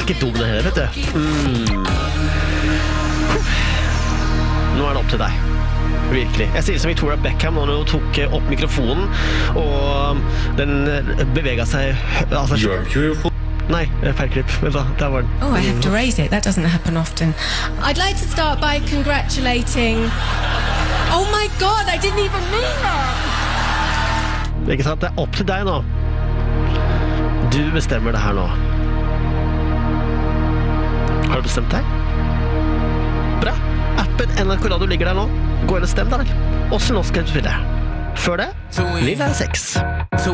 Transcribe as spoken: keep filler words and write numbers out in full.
var ikke dum det heller, vet du. Mm. Nå er det opp til deg. Virkelig. Jeg sier som Victoria Beckham når hun tok opp mikrofonen, og den beveget seg av seg selv. Nei, feil klipp. Vent da, der var den. Oh, I have to raise it. That doesn't happen often. I'd like to start by congratulating... Oh my God, I didn't even mean that! Ikke sant? Det er opp til deg nå. Du bestemmer det her nå. Har du bestemt deg? Bra. Appen N R K Radio ligger der nå. Gå inn og stem da vel. Også nå skal du spille. Før det, Liv er sex.